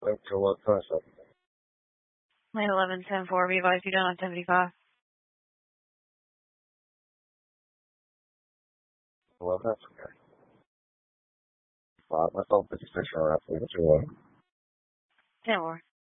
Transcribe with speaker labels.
Speaker 1: to what person?
Speaker 2: Lane 11-10-4, be advised you down on 75.
Speaker 1: Well, that's okay. Myself, 56 roughly. What's your one?
Speaker 2: 10-4.